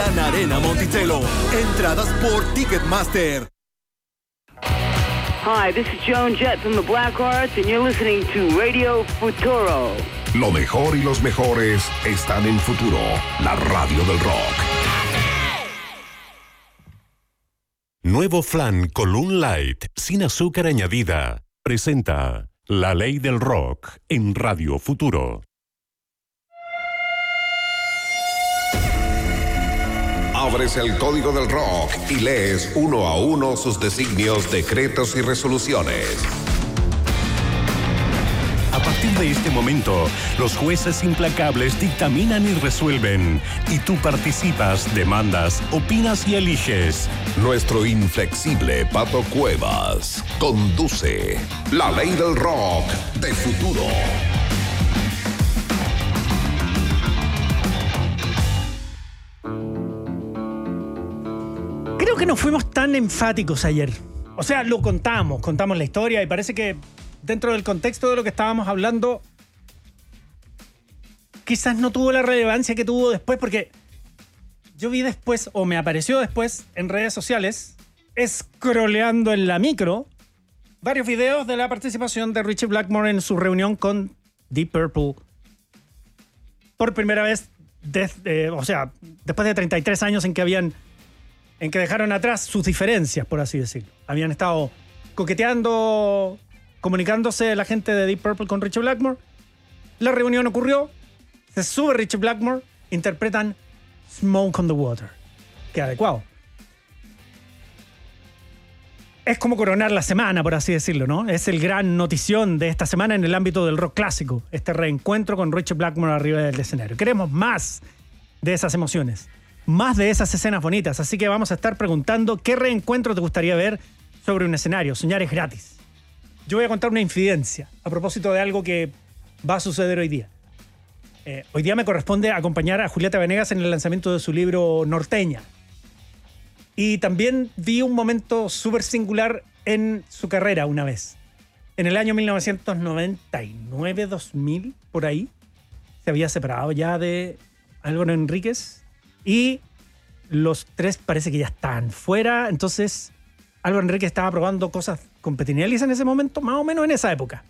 Gran Arena Monticello. Entradas por Ticketmaster. Hi, this is Joan Jett from the Blackhearts, and you're listening to Radio Futuro. Lo mejor y los mejores están en Futuro, la radio del rock. Nuevo flan Column Light, sin azúcar añadida, presenta La Ley del Rock en Radio Futuro. Abres el código del rock y lees uno a uno sus designios, decretos y resoluciones. A partir de este momento, los jueces implacables dictaminan y resuelven. Y tú participas, demandas, opinas y eliges. Nuestro inflexible Pato Cuevas conduce La Ley del Rock de Futuro. Creo que no fuimos tan enfáticos ayer. O sea, lo contamos la historia y parece que dentro del contexto de lo que estábamos hablando, quizás no tuvo la relevancia que tuvo después, porque yo vi después, o me apareció después en redes sociales, scrolleando en la micro, varios videos de la participación de Ritchie Blackmore en su reunión con Deep Purple. Por primera vez, después de 33 años en que dejaron atrás sus diferencias, por así decirlo. Habían estado coqueteando, comunicándose la gente de Deep Purple con Ritchie Blackmore. La reunión ocurrió, se sube Ritchie Blackmore, interpretan Smoke on the Water. Qué adecuado. Es como coronar la semana, por así decirlo, ¿no? Es el gran notición de esta semana en el ámbito del rock clásico. Este reencuentro con Ritchie Blackmore arriba del escenario. Queremos más de esas emociones, más de esas escenas bonitas. Así que vamos a estar preguntando qué reencuentro te gustaría ver sobre un escenario. Soñar es gratis. Yo voy a contar una infidencia a propósito de algo que va a suceder hoy día. Hoy día me corresponde acompañar a Julieta Venegas en el lanzamiento de su libro Norteña. Y también vi un momento súper singular en su carrera una vez. En el año 1999, 2000, por ahí, se había separado ya de Álvaro Enríquez y los tres parece que ya están fuera. Entonces, Álvaro Enríquez estaba probando cosas con Petinellis en ese momento, más o menos en esa época.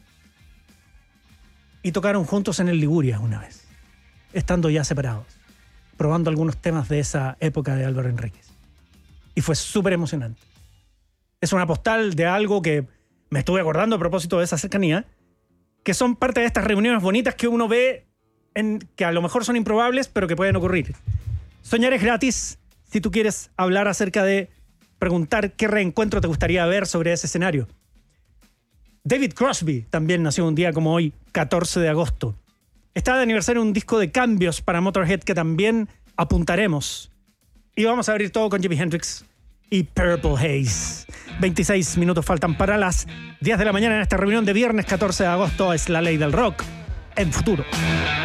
Y tocaron juntos en el Liguria una vez, estando ya separados, probando algunos temas de esa época de Álvaro Enríquez. Y fue súper emocionante. Es una postal de algo que me estuve acordando a propósito de esa cercanía, que son parte de estas reuniones bonitas que uno ve, que a lo mejor son improbables, pero que pueden ocurrir. Soñar es gratis si tú quieres hablar acerca de preguntar qué reencuentro te gustaría ver sobre ese escenario. David Crosby también nació un día como hoy, 14 de agosto. Está de aniversario un disco de cambios para Motorhead que también apuntaremos. Y vamos a abrir todo con Jimi Hendrix y Purple Haze. 26 minutos faltan para las 10 de la mañana en esta reunión de viernes 14 de agosto. Es La Ley del Rock en Futuro.